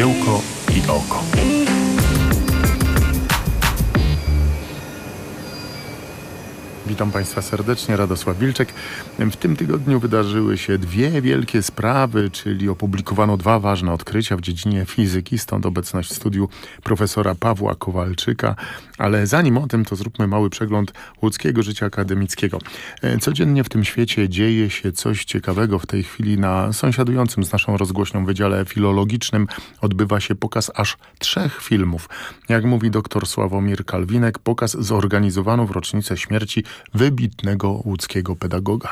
Szkiełko i oko. Witam Państwa serdecznie, Radosław Wilczek. W tym tygodniu wydarzyły się dwie wielkie sprawy, czyli opublikowano dwa ważne odkrycia w dziedzinie fizyki, stąd obecność w studiu profesora Pawła Kowalczyka. Ale zanim o tym, to zróbmy mały przegląd łódzkiego życia akademickiego. Codziennie w tym świecie dzieje się coś ciekawego. W tej chwili na sąsiadującym z naszą rozgłośnią Wydziale Filologicznym odbywa się pokaz aż 3 filmów. Jak mówi dr Sławomir Kalwinek, pokaz zorganizowano w rocznicę śmierci wybitnego łódzkiego pedagoga.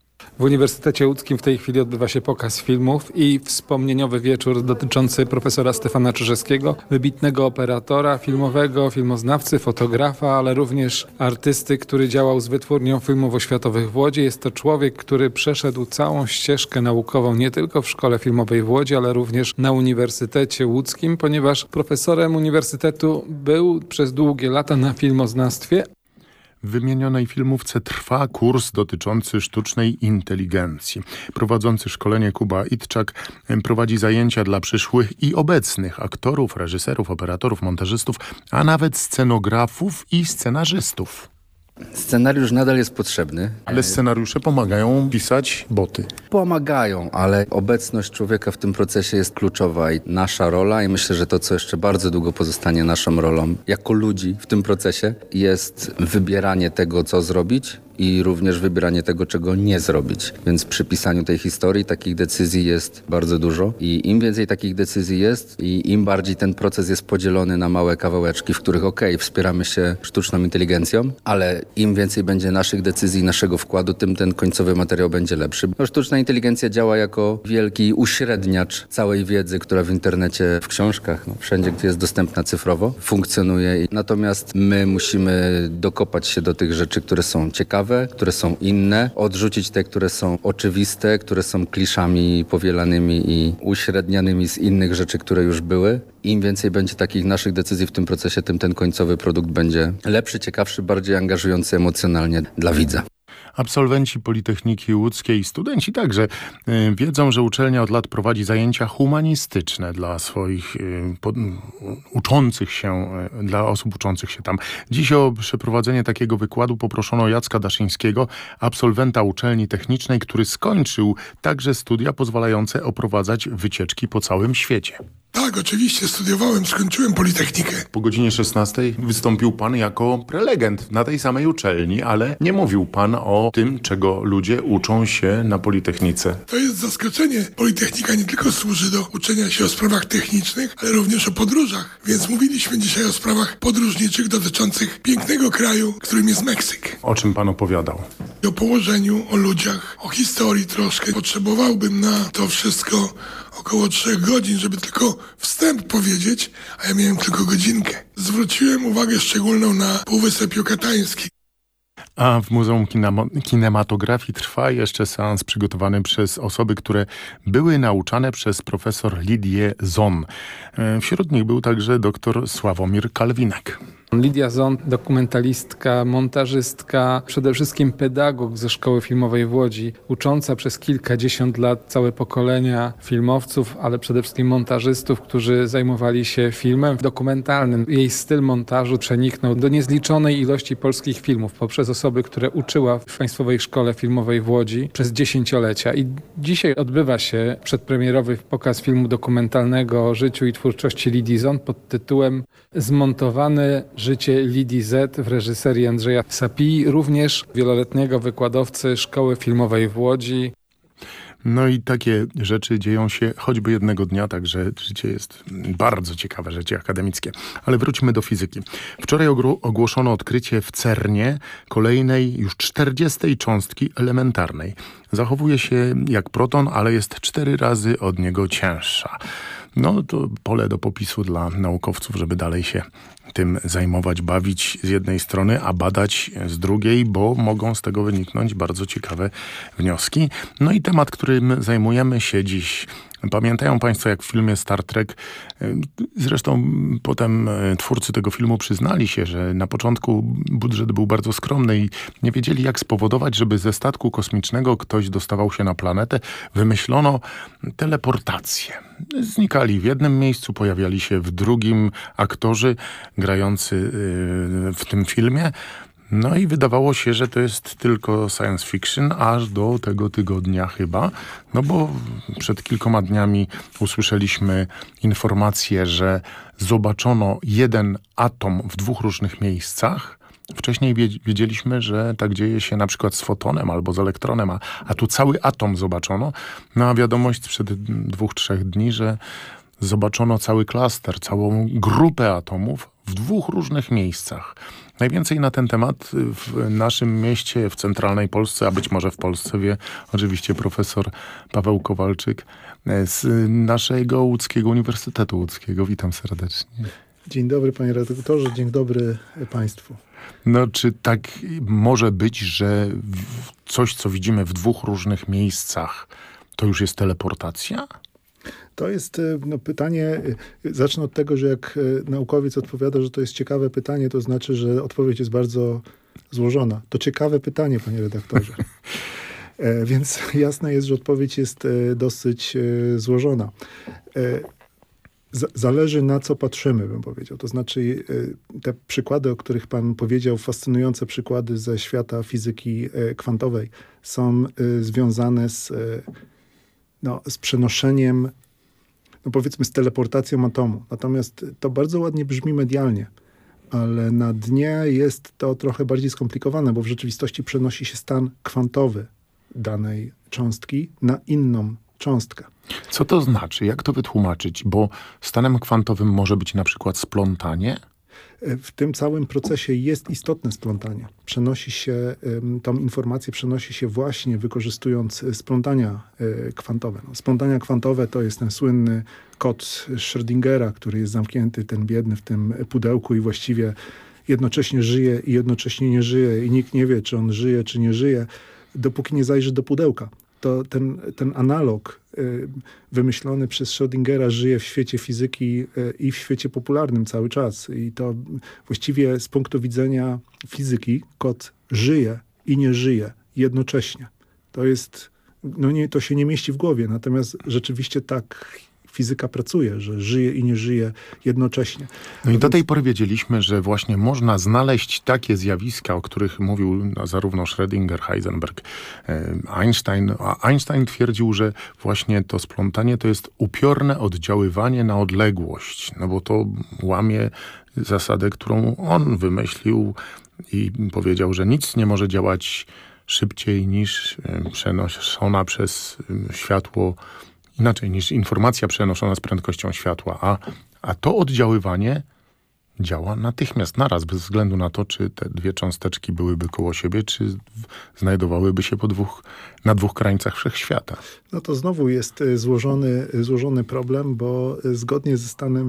W Uniwersytecie Łódzkim w tej chwili odbywa się pokaz filmów i wspomnieniowy wieczór dotyczący profesora Stefana Czyżewskiego, wybitnego operatora filmowego, filmoznawcy, fotografa, ale również artysty, który działał z Wytwórnią Filmów Oświatowych w Łodzi. Jest to człowiek, który przeszedł całą ścieżkę naukową nie tylko w Szkole Filmowej w Łodzi, ale również na Uniwersytecie Łódzkim, ponieważ profesorem uniwersytetu był przez długie lata na filmoznawstwie. W wymienionej filmówce trwa kurs dotyczący sztucznej inteligencji. Prowadzący szkolenie Kuba Itczak prowadzi zajęcia dla przyszłych i obecnych aktorów, reżyserów, operatorów, montażystów, a nawet scenografów i scenarzystów. Scenariusz nadal jest potrzebny. Ale scenariusze pomagają pisać boty. Pomagają, ale obecność człowieka w tym procesie jest kluczowa i nasza rola, i myślę, że to, co jeszcze bardzo długo pozostanie naszą rolą jako ludzi w tym procesie, jest wybieranie tego, co zrobić i również wybieranie tego, czego nie zrobić. Więc przy pisaniu tej historii takich decyzji jest bardzo dużo i im więcej takich decyzji jest i im bardziej ten proces jest podzielony na małe kawałeczki, w których wspieramy się sztuczną inteligencją, ale im więcej będzie naszych decyzji, naszego wkładu, tym ten końcowy materiał będzie lepszy. Sztuczna inteligencja działa jako wielki uśredniacz całej wiedzy, która w internecie, w książkach, wszędzie, gdzie jest dostępna cyfrowo, funkcjonuje. Natomiast my musimy dokopać się do tych rzeczy, które są ciekawe, które są inne, odrzucić te, które są oczywiste, które są kliszami powielanymi i uśrednianymi z innych rzeczy, które już były. Im więcej będzie takich naszych decyzji w tym procesie, tym ten końcowy produkt będzie lepszy, ciekawszy, bardziej angażujący emocjonalnie dla widza. Absolwenci Politechniki Łódzkiej, studenci także, wiedzą, że uczelnia od lat prowadzi zajęcia humanistyczne dla swoich uczących się, dla osób uczących się tam. Dziś o przeprowadzenie takiego wykładu poproszono Jacka Daszyńskiego, absolwenta uczelni technicznej, który skończył także studia pozwalające oprowadzać wycieczki po całym świecie. Tak, oczywiście, studiowałem, skończyłem Politechnikę. Po godzinie 16 wystąpił pan jako prelegent na tej samej uczelni, ale nie mówił pan o tym, czego ludzie uczą się na Politechnice. To jest zaskoczenie. Politechnika nie tylko służy do uczenia się o sprawach technicznych, ale również o podróżach. Więc mówiliśmy dzisiaj o sprawach podróżniczych dotyczących pięknego kraju, którym jest Meksyk. O czym pan opowiadał? O położeniu, o ludziach, o historii troszkę. Potrzebowałbym na to wszystko około 3 godzin, żeby tylko wstęp powiedzieć, a ja miałem tylko godzinkę. Zwróciłem uwagę szczególną na Półwysep Jukatański. A w Muzeum Kinematografii trwa jeszcze seans przygotowany przez osoby, które były nauczane przez profesor Lidię Zon. Wśród nich był także dr Sławomir Kalwinek. Lidia Zon, dokumentalistka, montażystka, przede wszystkim pedagog ze Szkoły Filmowej w Łodzi, ucząca przez kilkadziesiąt lat całe pokolenia filmowców, ale przede wszystkim montażystów, którzy zajmowali się filmem dokumentalnym. Jej styl montażu przeniknął do niezliczonej ilości polskich filmów poprzez osoby, które uczyła w Państwowej Szkole Filmowej w Łodzi przez dziesięciolecia. I dzisiaj odbywa się przedpremierowy pokaz filmu dokumentalnego o życiu i twórczości Lidii Zon pod tytułem Zmontowane życie Lidii Z w reżyserii Andrzeja Sapii, również wieloletniego wykładowcy Szkoły Filmowej w Łodzi. No i takie rzeczy dzieją się choćby jednego dnia, także życie jest bardzo ciekawe, życie akademickie. Ale wróćmy do fizyki. Wczoraj ogłoszono odkrycie w CERNie kolejnej, już 40. cząstki elementarnej. Zachowuje się jak proton, ale jest 4 razy od niego cięższa. No to pole do popisu dla naukowców, żeby dalej się tym zajmować, bawić z jednej strony, a badać z drugiej, bo mogą z tego wyniknąć bardzo ciekawe wnioski. No i temat, którym zajmujemy się dziś, Pamiętają Państwo, jak w filmie Star Trek, zresztą potem twórcy tego filmu przyznali się, że na początku budżet był bardzo skromny i nie wiedzieli, jak spowodować, żeby ze statku kosmicznego ktoś dostawał się na planetę. Wymyślono teleportację. Znikali w jednym miejscu, pojawiali się w drugim aktorzy grający w tym filmie. No i wydawało się, że to jest tylko science fiction, aż do tego tygodnia chyba. No bo przed kilkoma dniami usłyszeliśmy informację, że zobaczono jeden atom w 2 różnych miejscach. Wcześniej wiedzieliśmy, że tak dzieje się na przykład z fotonem albo z elektronem, a tu cały atom zobaczono. No a wiadomość sprzed 2-3 dni, że zobaczono cały klaster, całą grupę atomów w 2 różnych miejscach. Najwięcej na ten temat w naszym mieście, w centralnej Polsce, a być może w Polsce wie oczywiście profesor Paweł Kowalczyk z naszego łódzkiego Uniwersytetu Łódzkiego. Witam serdecznie. Dzień dobry panie redaktorze, dzień dobry państwu. No, czy tak może być, że coś, co widzimy w 2 różnych miejscach, to już jest teleportacja? To jest pytanie, zacznę od tego, że jak naukowiec odpowiada, że to jest ciekawe pytanie, to znaczy, że odpowiedź jest bardzo złożona. To ciekawe pytanie, panie redaktorze. Więc jasne jest, że odpowiedź jest dosyć złożona. Zależy, na co patrzymy, bym powiedział. To znaczy te przykłady, o których pan powiedział, fascynujące przykłady ze świata fizyki kwantowej, są związane z przenoszeniem, powiedzmy z teleportacją atomu. Natomiast to bardzo ładnie brzmi medialnie, ale na dnie jest to trochę bardziej skomplikowane, bo w rzeczywistości przenosi się stan kwantowy danej cząstki na inną cząstkę. Co to znaczy? Jak to wytłumaczyć? Bo stanem kwantowym może być na przykład splątanie? W tym całym procesie jest istotne splątanie. Przenosi się, tą informację przenosi się właśnie wykorzystując splątania kwantowe. Splątania kwantowe to jest ten słynny kod Schrödingera, który jest zamknięty, ten biedny, w tym pudełku i właściwie jednocześnie żyje i jednocześnie nie żyje i nikt nie wie, czy on żyje, czy nie żyje, dopóki nie zajrzy do pudełka. To ten analog wymyślony przez Schrödingera żyje w świecie fizyki i w świecie popularnym cały czas. I to właściwie z punktu widzenia fizyki kod żyje i nie żyje jednocześnie. To jest, to się nie mieści w głowie, natomiast rzeczywiście tak fizyka pracuje, że żyje i nie żyje jednocześnie. No i do tej pory wiedzieliśmy, że właśnie można znaleźć takie zjawiska, o których mówił zarówno Schrödinger, Heisenberg, Einstein. A Einstein twierdził, że właśnie to splątanie to jest upiorne oddziaływanie na odległość. No bo to łamie zasadę, którą on wymyślił i powiedział, że nic nie może działać szybciej niż przenoszona przez światło, inaczej niż informacja przenoszona z prędkością światła, a to oddziaływanie działa natychmiast, naraz, bez względu na to, czy te 2 cząsteczki byłyby koło siebie, czy znajdowałyby się na 2 krańcach wszechświata. No to znowu jest złożony problem, bo zgodnie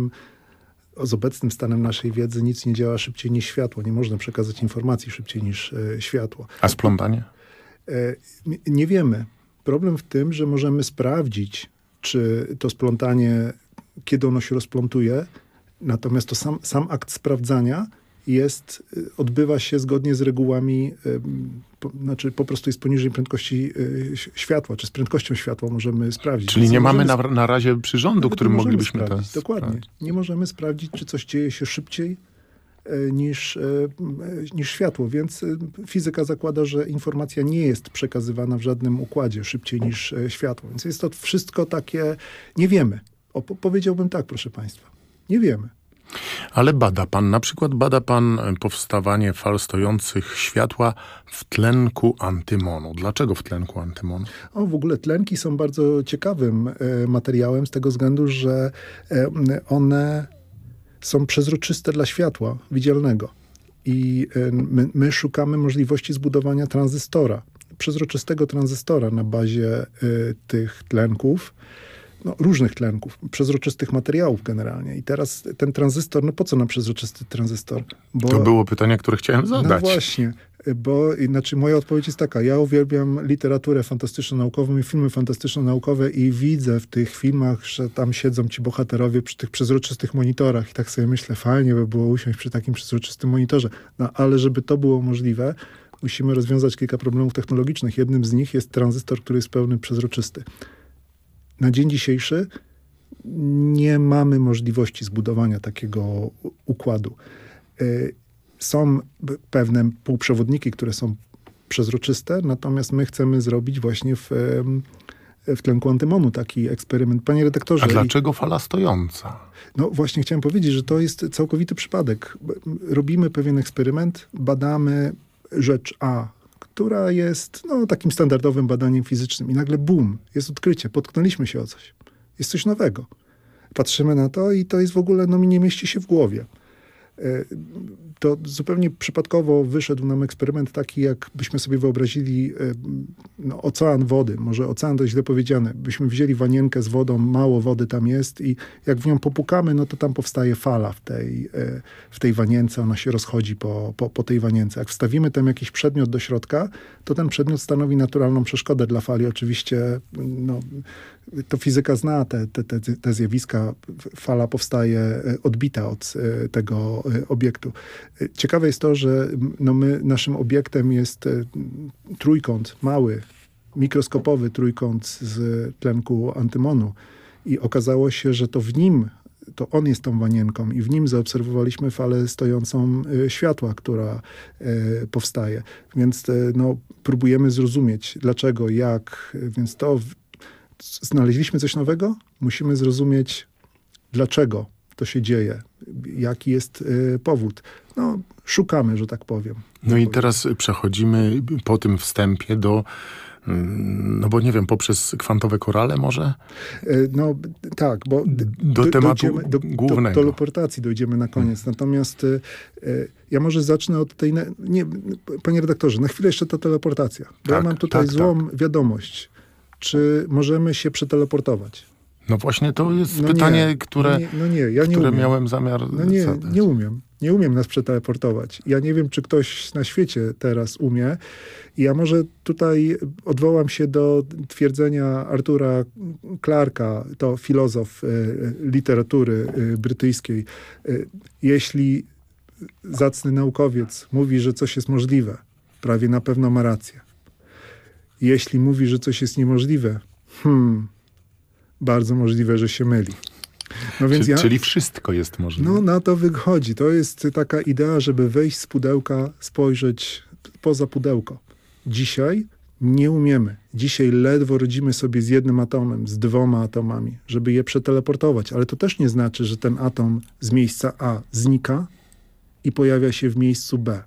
z obecnym stanem naszej wiedzy nic nie działa szybciej niż światło. Nie można przekazać informacji szybciej niż światło. A splątanie? Nie wiemy. Problem w tym, że możemy sprawdzić, czy to splątanie, kiedy ono się rozplątuje, natomiast to sam akt sprawdzania odbywa się zgodnie z regułami, po prostu jest poniżej prędkości światła, czy z prędkością światła możemy sprawdzić. Czyli nie mamy na razie przyrządu, którym moglibyśmy to dokładnie. sprawdzić. Nie możemy sprawdzić, czy coś dzieje się szybciej niż światło, więc fizyka zakłada, że informacja nie jest przekazywana w żadnym układzie szybciej niż światło. Więc jest to wszystko takie, nie wiemy. Powiedziałbym tak, proszę państwa, nie wiemy. Ale na przykład bada pan powstawanie fal stojących światła w tlenku antymonu. Dlaczego w tlenku antymonu? W ogóle tlenki są bardzo ciekawym materiałem z tego względu, że one są przezroczyste dla światła widzialnego. I my szukamy możliwości zbudowania tranzystora, przezroczystego tranzystora na bazie tych tlenków, różnych tlenków, przezroczystych materiałów generalnie. I teraz ten tranzystor, po co nam przezroczysty tranzystor? To było pytanie, które chciałem zadać. No właśnie. Bo znaczy moja odpowiedź jest taka, ja uwielbiam literaturę fantastyczno-naukową i filmy fantastyczno-naukowe i widzę w tych filmach, że tam siedzą ci bohaterowie przy tych przezroczystych monitorach i tak sobie myślę, fajnie by było usiąść przy takim przezroczystym monitorze. No ale żeby to było możliwe, musimy rozwiązać kilka problemów technologicznych. Jednym z nich jest tranzystor, który jest pełny przezroczysty. Na dzień dzisiejszy nie mamy możliwości zbudowania takiego układu. Są pewne półprzewodniki, które są przezroczyste, natomiast my chcemy zrobić właśnie w tlenku antymonu taki eksperyment. Panie redaktorze... A dlaczego fala stojąca? No właśnie chciałem powiedzieć, że to jest całkowity przypadek. Robimy pewien eksperyment, badamy rzecz A, która jest takim standardowym badaniem fizycznym i nagle bum, jest odkrycie, potknęliśmy się o coś. Jest coś nowego. Patrzymy na to i to jest w ogóle, mi nie mieści się w głowie. To zupełnie przypadkowo wyszedł nam eksperyment taki, jakbyśmy sobie wyobrazili ocean wody. Może ocean to źle powiedziane. Byśmy wzięli wanienkę z wodą, mało wody tam jest i jak w nią popukamy, to tam powstaje fala w tej wanience. Ona się rozchodzi po tej wanience. Jak wstawimy tam jakiś przedmiot do środka, to ten przedmiot stanowi naturalną przeszkodę dla fali. Oczywiście to fizyka zna te zjawiska. Fala powstaje odbita od tego obiektu. Ciekawe jest to, że naszym obiektem jest trójkąt, mały, mikroskopowy trójkąt z tlenku antymonu i okazało się, że to on jest tą wanienką i w nim zaobserwowaliśmy falę stojącą światła, która powstaje. Więc próbujemy zrozumieć dlaczego, jak, więc znaleźliśmy coś nowego, musimy zrozumieć dlaczego to się dzieje, jaki jest powód. Szukamy, że tak powiem. I teraz przechodzimy po tym wstępie do, bo nie wiem, poprzez kwantowe korale może? Tak, bo do tematu głównego. Do teleportacji dojdziemy na koniec. Natomiast ja może zacznę od tej... Panie redaktorze, na chwilę jeszcze ta teleportacja. Bo ja mam tutaj złą wiadomość. Czy możemy się przeteleportować? No właśnie to jest pytanie, które miałem zamiar zadać. Nie umiem nas przeteleportować. Ja nie wiem, czy ktoś na świecie teraz umie. I ja może tutaj odwołam się do twierdzenia Artura Clarka, to filozof literatury brytyjskiej. Jeśli zacny naukowiec mówi, że coś jest możliwe, prawie na pewno ma rację. Jeśli mówi, że coś jest niemożliwe, bardzo możliwe, że się myli. Czyli wszystko jest możliwe. Na to wychodzi. To jest taka idea, żeby wejść z pudełka, spojrzeć poza pudełko. Dzisiaj nie umiemy. Dzisiaj ledwo radzimy sobie z jednym atomem, z 2 atomami, żeby je przeteleportować. Ale to też nie znaczy, że ten atom z miejsca A znika i pojawia się w miejscu B.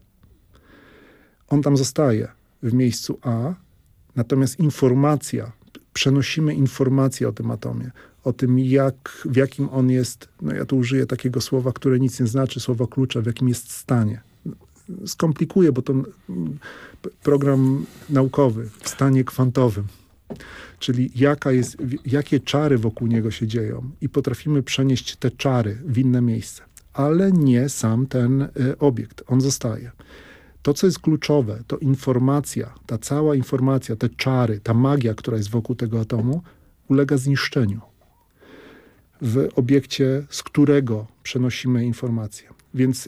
On tam zostaje w miejscu A, natomiast przenosimy informację o tym atomie, o tym w jakim on jest, ja tu użyję takiego słowa, które nic nie znaczy, słowa klucza, w jakim jest stanie. Skomplikuję, bo to program naukowy w stanie kwantowym, czyli jakie czary wokół niego się dzieją i potrafimy przenieść te czary w inne miejsce, ale nie sam ten obiekt, on zostaje. To, co jest kluczowe, to informacja, ta cała informacja, te czary, ta magia, która jest wokół tego atomu, ulega zniszczeniu w obiekcie, z którego przenosimy informację. Więc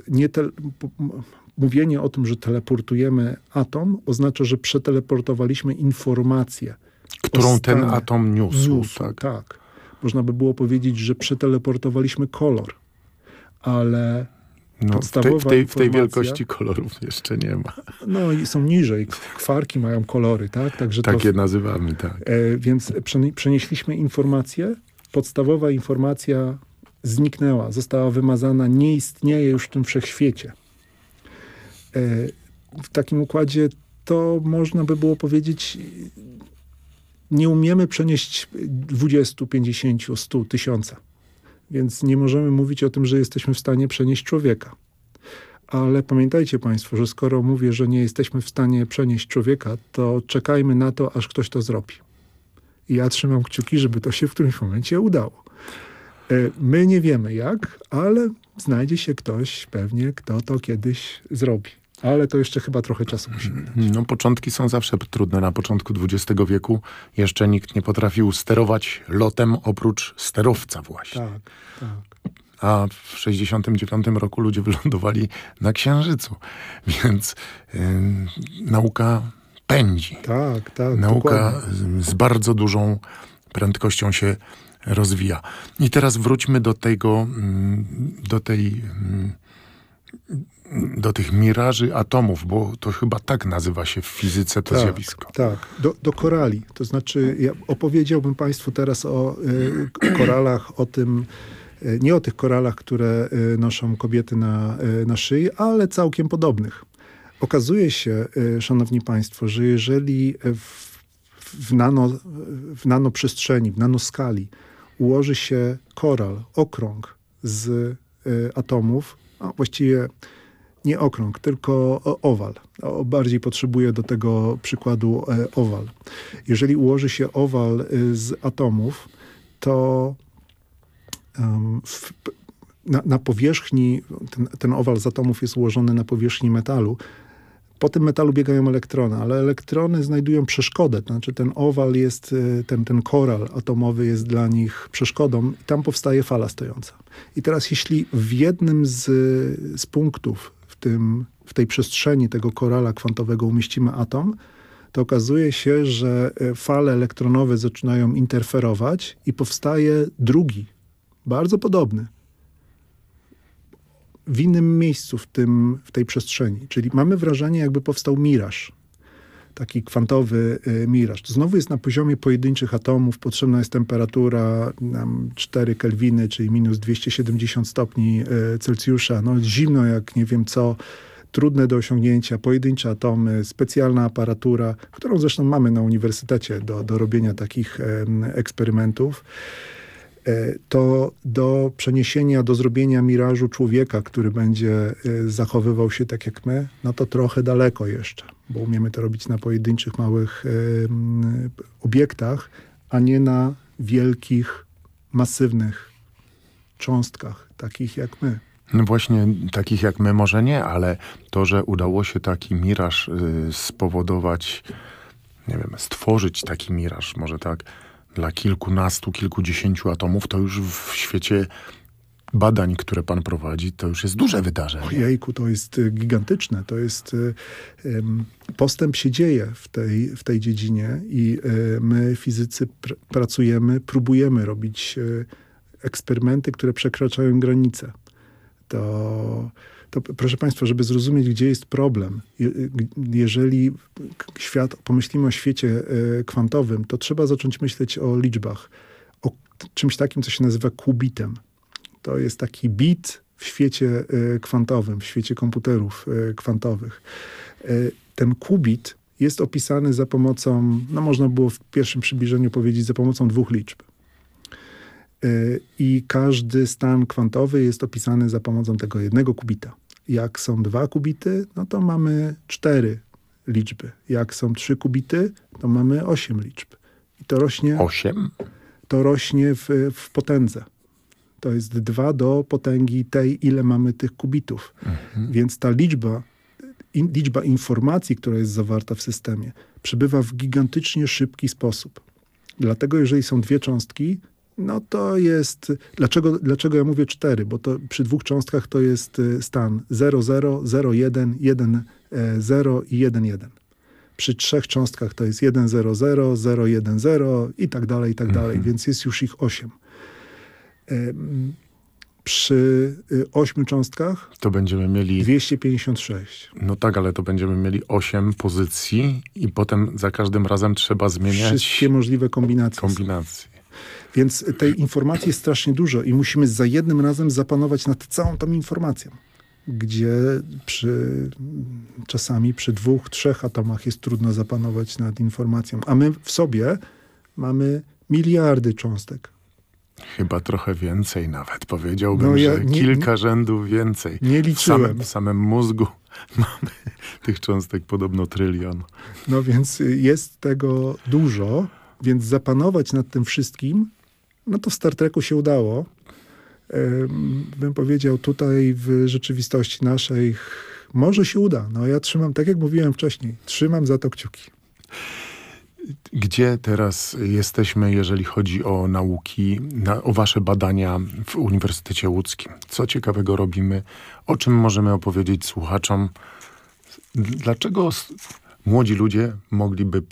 mówienie o tym, że teleportujemy atom, oznacza, że przeteleportowaliśmy informację. Którą ten atom niósł. Tak. Można by było powiedzieć, że przeteleportowaliśmy kolor, ale... w tej wielkości kolorów jeszcze nie ma. I są niżej. Kwarki mają kolory, tak? Także je nazywamy, tak. Więc przenieśliśmy informację. Podstawowa informacja zniknęła, została wymazana, nie istnieje już w tym wszechświecie. W takim układzie to można by było powiedzieć, nie umiemy przenieść 20, 50, 100, 1000. Więc nie możemy mówić o tym, że jesteśmy w stanie przenieść człowieka. Ale pamiętajcie państwo, że skoro mówię, że nie jesteśmy w stanie przenieść człowieka, to czekajmy na to, aż ktoś to zrobi. I ja trzymam kciuki, żeby to się w którymś momencie udało. My nie wiemy jak, ale znajdzie się ktoś pewnie, kto to kiedyś zrobi. Ale to jeszcze chyba trochę czasu musimy dać. No, początki są zawsze trudne. Na początku XX wieku jeszcze nikt nie potrafił sterować lotem oprócz sterowca właśnie. Tak, tak. A w 1969 roku ludzie wylądowali na Księżycu. Więc nauka pędzi. Tak, tak. Nauka dokładnie. z bardzo dużą prędkością się rozwija. I teraz wróćmy do tego, do tych miraży atomów, bo to chyba tak nazywa się w fizyce to zjawisko. Tak, do korali. To znaczy, ja opowiedziałbym Państwu teraz o koralach, o tym, nie o tych koralach, które noszą kobiety na szyi, ale całkiem podobnych. Okazuje się, szanowni państwo, że jeżeli w nanoprzestrzeni, w nanoskali ułoży się koral, okrąg z atomów, a właściwie nie okrąg, tylko owal. Bardziej potrzebuję do tego przykładu owal. Jeżeli ułoży się owal z atomów, to na powierzchni, ten owal z atomów jest ułożony na powierzchni metalu. Po tym metalu biegają elektrony, ale elektrony znajdują przeszkodę. To znaczy ten owal jest, ten koral atomowy jest dla nich przeszkodą i tam powstaje fala stojąca. I teraz jeśli w jednym z punktów w tej przestrzeni tego korala kwantowego umieścimy atom, to okazuje się, że fale elektronowe zaczynają interferować i powstaje drugi, bardzo podobny, w innym miejscu w tej przestrzeni. Czyli mamy wrażenie, jakby powstał miraż. Taki kwantowy miraż. To znowu jest na poziomie pojedynczych atomów. Potrzebna jest temperatura 4 kelwiny, czyli minus 270 stopni Celsjusza. No zimno jak nie wiem co. Trudne do osiągnięcia. Pojedyncze atomy, specjalna aparatura, którą zresztą mamy na uniwersytecie do robienia takich eksperymentów. To do przeniesienia, do zrobienia mirażu człowieka, który będzie zachowywał się tak jak my, no to trochę daleko jeszcze, bo umiemy to robić na pojedynczych, małych obiektach, a nie na wielkich, masywnych cząstkach, takich jak my. No właśnie, takich jak my może nie, ale to, że udało się taki miraż spowodować, nie wiem, stworzyć taki miraż, może tak, dla kilkunastu, kilkudziesięciu atomów, to już w świecie badań, które pan prowadzi, to już jest duże wydarzenie. Ojejku, to jest gigantyczne. To jest postęp się dzieje w tej dziedzinie i my fizycy próbujemy robić eksperymenty, które przekraczają granice. To proszę państwa, żeby zrozumieć, gdzie jest problem, jeżeli pomyślimy o świecie kwantowym, to trzeba zacząć myśleć o liczbach, o czymś takim, co się nazywa kubitem. To jest taki bit w świecie kwantowym, w świecie komputerów kwantowych. Ten kubit jest opisany za pomocą, no można było w pierwszym przybliżeniu powiedzieć, za pomocą 2 liczb. I każdy stan kwantowy jest opisany za pomocą tego jednego kubita. Jak są 2 kubity, no to mamy 4 liczby. Jak są 3 kubity, to mamy 8 liczb. I to rośnie... 8? To rośnie w potędze. To jest 2 do potęgi tej, ile mamy tych kubitów. Więc ta liczba informacji, która jest zawarta w systemie, przybywa w gigantycznie szybki sposób. Dlatego jeżeli są 2 cząstki, no to jest... Dlaczego ja mówię 4? Bo to przy 2 cząstkach to jest stan 0, 0, 0, 1, 1, 0 i 1, 1. Przy 3 cząstkach to jest 1, 0, 0, 0, 1, 0 i tak dalej, i tak dalej. Więc jest już ich 8. Przy 8 cząstkach to będziemy mieli 256. No tak, ale to będziemy mieli 8 pozycji i potem za każdym razem trzeba zmieniać Wszystkie możliwe kombinacje. Więc tej informacji jest strasznie dużo i musimy za jednym razem zapanować nad całą tą informacją, gdzie czasami przy 2, 3 atomach jest trudno zapanować nad informacją. A my w sobie mamy miliardy cząstek. Chyba trochę więcej nawet. Powiedziałbym, No ja że kilka rzędów więcej. Nie liczyłem. W samym mózgu mamy tych cząstek podobno 1 trylion. No więc jest tego dużo, więc zapanować nad tym wszystkim, no to w Star Treku się udało. Bym powiedział, tutaj w rzeczywistości naszej Może się uda. No ja trzymam, tak jak mówiłem wcześniej, trzymam za to kciuki. Gdzie teraz jesteśmy, jeżeli chodzi o nauki, o wasze badania w Uniwersytecie Łódzkim? Co ciekawego robimy? O czym możemy opowiedzieć słuchaczom? Dlaczego młodzi ludzie mogliby